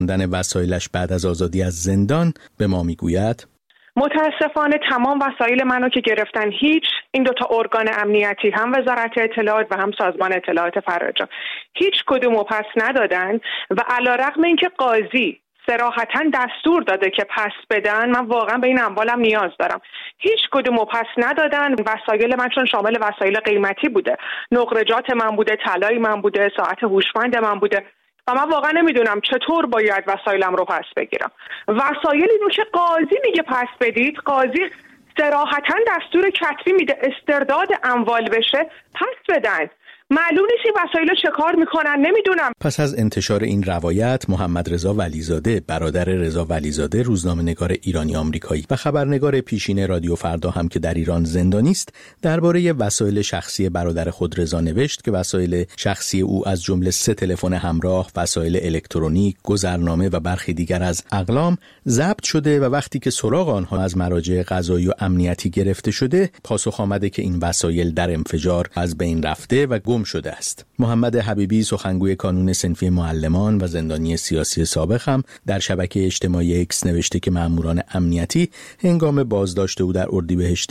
سوزاندن وسایلش بعد از آزادی از زندان به ما میگوید: متاسفانه تمام وسایل منو که گرفتن، هیچ این دوتا ارگان امنیتی، هم وزارت اطلاعات و هم سازمان اطلاعات فرارجام، هیچ کدومو پس ندادن و علیرغم اینکه قاضی صراحتاً دستور داده که پس بدن، من واقعا به این اموالم نیاز دارم، هیچ کدومو پس ندادن. وسایل من چون شامل وسایل قیمتی بوده، نقرجات من بوده، طلای من بوده، ساعت هوشمند من بوده و من واقعا نمیدونم چطور باید وسایلم رو پس بگیرم. وسایلی رو که قاضی میگه پس بدید، قاضی صراحتاً دستور کتبی میده استرداد اموال بشه، پس بدن. معلوم نیست این وسایل چه کار میکنن، نمیدونم. پس از انتشار این روایت، محمد رضا ولیزاده، برادر رضا ولیزاده، روزنامه‌نگار ایرانی آمریکایی و خبرنگار پیشین رادیو فردا هم که در ایران زندانی است، درباره وسایل شخصی برادر خود رضا نوشت که وسایل شخصی او از جمله 3 تلفن همراه، وسایل الکترونیک، گذرنامه و برخی دیگر از اقلام ضبط شده و وقتی که سراغ آنها از مراجع قضایی و امنیتی گرفته شده، پاسخ آمده که این وسایل در انفجار از بین رفته و گم شده است. محمد حبیبی، سخنگوی کانون صنفی معلمان و زندانی سیاسی سابق، هم در شبکه اجتماعی اکس نوشته که ماموران امنیتی هنگام بازداشت او در اردیبهشت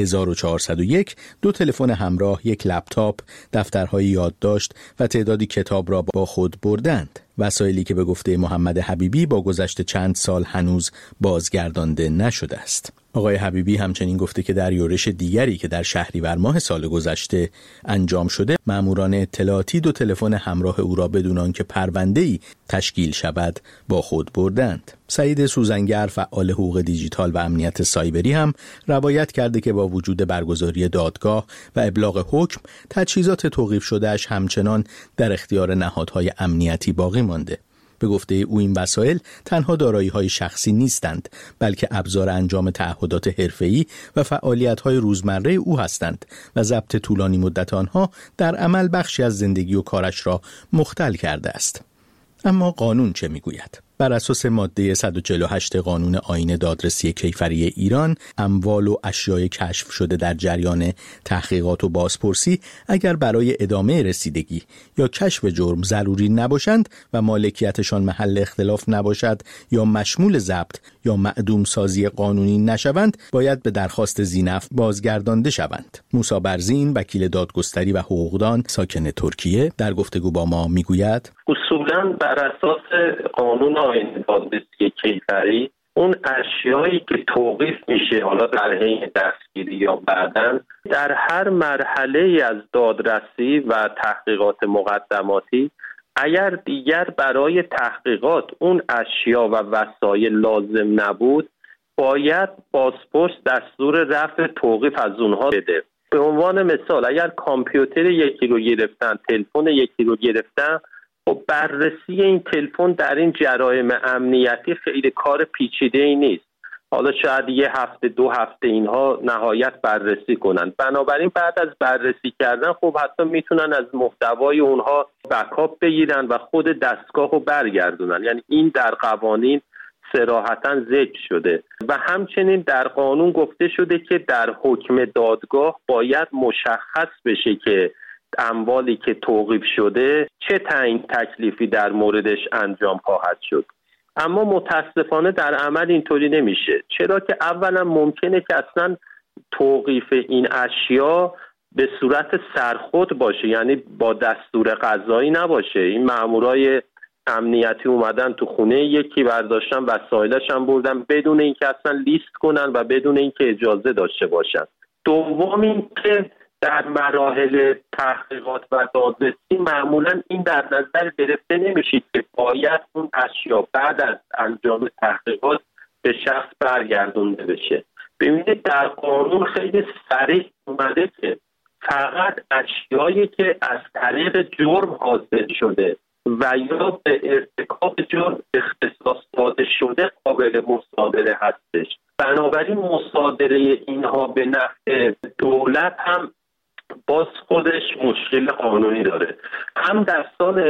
1401 2 تلفن همراه، 1 لپتاپ، دفترهای یادداشت و تعدادی کتاب را با خود بردند. وسایلی که به گفته محمد حبیبی با گذشت چند سال هنوز بازگردانده نشده است. آقای حبیبی همچنین گفته که در یورش دیگری که در شهریور ماه سال گذشته انجام شده، ماموران اطلاعاتی 2 تلفن همراه او را بدون آنکه پرونده‌ای تشکیل شود با خود بردند. سعید سوزنگر، فعال حقوق دیجیتال و امنیت سایبری، هم روایت کرده که با وجود برگزاری دادگاه و ابلاغ حکم، تجهیزات توقیف شدهش همچنان در اختیار نهادهای امنیتی باقی مانده. به گفته او این وسایل تنها دارایی‌های شخصی نیستند، بلکه ابزار انجام تعهدات حرفه‌ای و فعالیت‌های روزمره او هستند و ضبط طولانی مدت آنها در عمل بخشی از زندگی و کارش را مختل کرده است. اما قانون چه میگوید؟ بر اساس ماده 148 قانون آیین دادرسی کیفری ایران، اموال و اشیای کشف شده در جریان تحقیقات و بازپرسی اگر برای ادامه رسیدگی یا کشف جرم ضروری نباشند و مالکیتشان محل اختلاف نباشد یا مشمول ضبط یا معدوم سازی قانونی نشوند، باید به درخواست ذی‌نفع بازگردانده شوند. موسی برزین، وکیل دادگستری و حقوقدان ساکن ترکیه، در گفتگو با ما میگوید: اصولاً بر اساس قانون آیین دادرسی کیفری، اون اشیایی که توقیف میشه، حالا در حین دستگیری یا بعداً، در هر مرحله از دادرسی و تحقیقات مقدماتی، اگر دیگر برای تحقیقات اون اشیا و وسایل لازم نبود، باید بازپرس دستور رفع توقیف از اونها بده. به عنوان مثال، اگر کامپیوتر یکی رو گرفتن، تلفن یکی رو گرفتن، و بررسی این تلفن در این جرایم امنیتی خیلی کار پیچیده‌ای نیست. حالا شاید 1 هفته 2 هفته اینها نهایت بررسی کنن. بنابراین بعد از بررسی کردن، خب حتی میتونن از محتوای اونها بکاپ بگیرن و خود دستگاه رو برگردونن. یعنی این در قوانین صراحتاً ذکر شده و همچنین در قانون گفته شده که در حکم دادگاه باید مشخص بشه که اموالی که توقیف شده چه تعیین تکلیفی در موردش انجام خواهد شد. اما متاسفانه در عمل اینطوری نمیشه، چرا که اولا ممکنه که اصلا توقیف این اشیا به صورت سرخود باشه، یعنی با دستور قضایی نباشه. این مامورای امنیتی اومدن تو خونه یکی، برداشتن وسایلش هم بردن بدون اینکه اصلا لیست کنن و بدون اینکه اجازه داشته باشن. دوم این که در مراحل تحقیقات و دادرسی معمولا این در نظر گرفته نمیشه که باید اون اشیا بعد از انجام تحقیقات به شخص برگردونده بشه. ببینید در قانون خیلی صریح اومده که فقط اشیایی که از طریق جرم حاصل شده و یا به ارتکاب جرم اختصاص داده شده قابل مصادره هستش. بنابراین مصادره اینها به نفع دولت هم باز خودش مشکل قانونی داره. هم در سال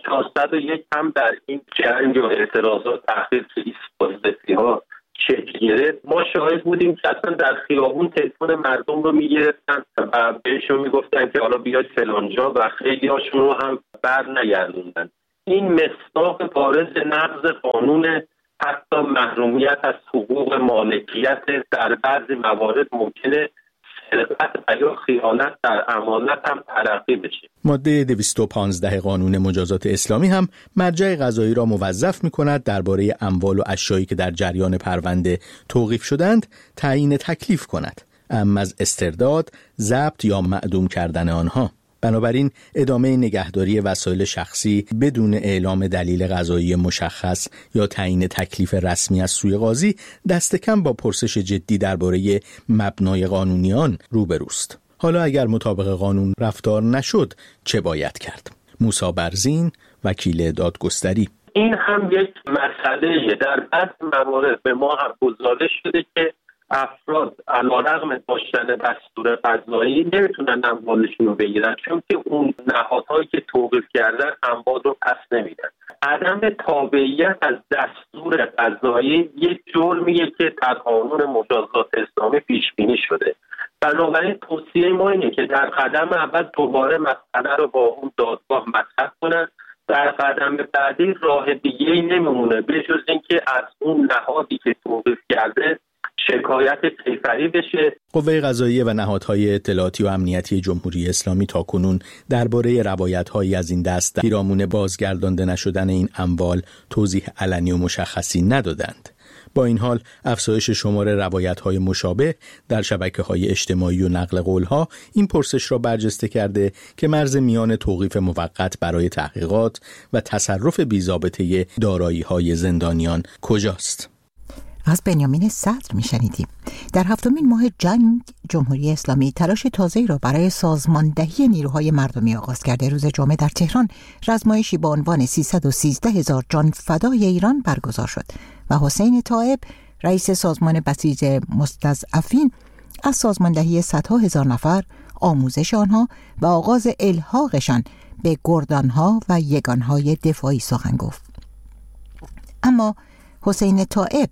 1401 هم در این جنگ و اعتراضات تحقیق ایستگاه‌ها ها شکل گرفت، ما شاهد بودیم که اصلا در خیابون تلفن مردم رو میگرفتن و بهشون میگفتن که حالا بیاید فلانجا و خیلی هاشون رو هم بر نگردوندن. این مصداق بارز نقض قانون، حتی محرومیت از حقوق مالکیت، در بعضی موارد ممکنه سرقت یا خیانت در امانت هم تلقی بشه. ماده 215 قانون مجازات اسلامی هم مرجع قضایی را موظف می‌کند درباره اموال و اشیایی که در جریان پرونده توقیف شدند تعیین تکلیف کند، اما از استرداد، ضبط یا معدوم کردن آنها. بنابراین ادامه نگهداری وسایل شخصی بدون اعلام دلیل قضایی مشخص یا تعیین تکلیف رسمی از سوی قاضی دست کم با پرسش جدی درباره مبنای قانونی آن روبروست. حالا اگر مطابق قانون رفتار نشد چه باید کرد؟ موسی برزین، وکیل دادگستری: این هم یک مسئله. در بعض موارد به ما هم گزارش شده که افراد علیرغم داشتن دستور قضایی نمیتونن اموالشون رو بگیرن، چون که اون نهادهایی که توقیف کردن اموال رو پس نمیدن. عدم تابعیت از دستور قضایی یک جرمیه که در قانون مجازات اسلامی پیش بینی شده. بنابراین توصیه ما اینه که در قدم اول دوباره مسئله رو با اون دادگاه مطرح کنن. در قدم بعدی راه دیگه‌ای نمیمونه به جز اینکه از اون نهادی که توقیف کرده شکایت کیفری بشه. قوه قضاییه و نهادهای اطلاعاتی و امنیتی جمهوری اسلامی تاکنون درباره روایت‌هایی از این دست پیرامون بازگردانده نشدن این اموال توضیح علنی و مشخصی ندادند. با این حال افزایش شمار روایت‌های مشابه در شبکه‌های اجتماعی و نقل قول‌ها این پرسش را برجسته کرده که مرز میان توقیف موقت برای تحقیقات و تصرف بی‌ضابطه دارایی‌های زندانیان کجاست؟ از بنیامین صدر میشنیدیم. در 7مین ماه جنگ جمهوری اسلامی تلاش تازه‌ای را برای سازماندهی نیروهای مردمی آغاز کرده. روز جمعه در تهران رزمایشی با عنوان 313,000 جان فدای ایران برگزار شد و حسین طائب رئیس سازمان بسیج مستضعفین از سازماندهی صدها هزار نفر، آموزش آنها و آغاز الحاقشان به گردانها و یگانهای دفاعی سخن گفت. اما حسین طائب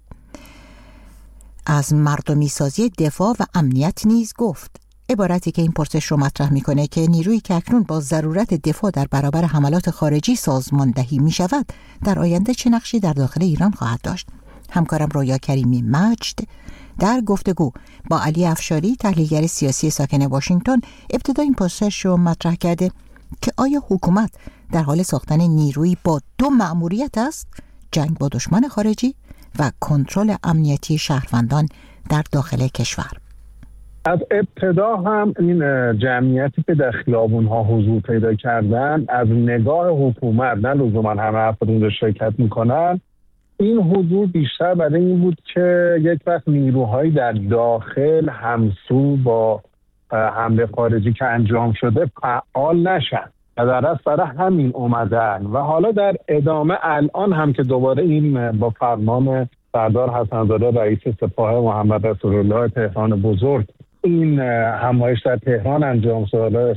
از مردمی سازی دفاع و امنیت نیز گفت، عبارتی که این پرسش رو مطرح میکنه که نیرویی که اکنون با ضرورت دفاع در برابر حملات خارجی سازماندهی میشود در آینده چه نقشی در داخل ایران خواهد داشت. همکارم رویا کریمی مجد در گفتگو با علی افشاری تحلیلگر سیاسی ساکن واشنگتن ابتدا این پرسش رو مطرح کرده که آیا حکومت در حال ساختن نیرویی با دو مأموریت است، جنگ با دشمن خارجی و کنترل امنیتی شهروندان در داخل کشور؟ از ابتدا هم این جمعیتی که در خیابون‌ها حضور پیدا کردن از نگاه حکومت، نه لزوما همه افراد اونجا شرکت میکنن، این حضور بیشتر برای این بود که یک وقت نیروهایی در داخل همسو با حمله خارجی که انجام شده فعال نشن و در اصل برای همین اومدن. و حالا در ادامه الان هم که دوباره این با فرمان سردار حسن‌زاده رئیس سپاه محمد رسولالله تهران بزرگ این همایش در تهران انجام شد،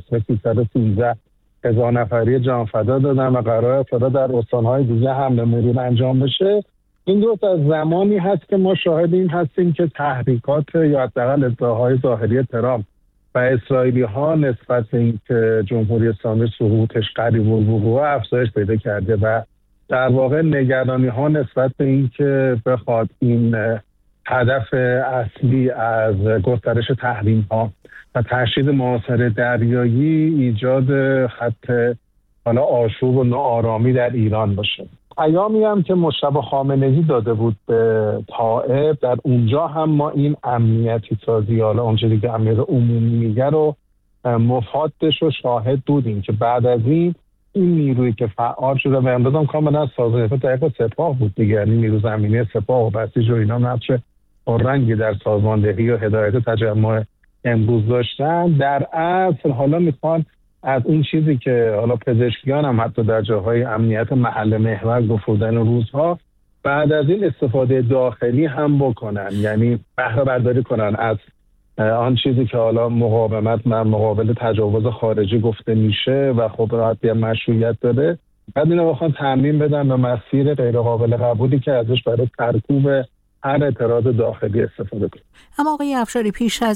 313,000 نفری جان فدا دادن و قرار فردا در استان‌های دیگه حمله مرور انجام بشه. این درست از زمانی هست که ما شاهد این هستیم که تحریکات یا حداقل ادعاهای ظاهری ترامپ و اسرائیلی ها نسبت به اینکه جمهوری اسلامی سقوطش قریب الوقوع افزایش پیدا کرده و در واقع نگرانی ها نسبت به اینکه بخواد این هدف اصلی از گسترش تحریم ها و تشدید محاصره دریایی ایجاد خط حالا آشوب و ناآرامی در ایران باشه. پیامی هم که مجتبی خامنه‌ای داده بود به طائب، در اونجا هم ما این امنیتی سازی، حالا اونجوری که امنیت عمومی میگه رو مفادش رو شاهد بودیم که بعد از این نیرویی که فعال شده و امروز هم کاملا سازمان دقیق سپاه بود دیگه، یعنی نیرو زمینی سپاه و بسیج و اینا نقش پررنگی در سازماندهی و هدایت تجمع امروز داشتن. در اصل حالا میخوان از اون چیزی که حالا پزشکیان هم حتی در جاهای امنیت محل محور گفتن روزها بعد از این استفاده داخلی هم بکنن، یعنی بهره برداری کنن از آن چیزی که حالا مقاومت مقابل تجاوز خارجی گفته میشه و خب راحت مشروعیت داره، بعد اینو بخوان تامین بدن به مسیر غیر قابل قبولی که ازش برای ترکوب هر اعتراض داخلی استفاده کنن. اما آقای افشاری، پیش از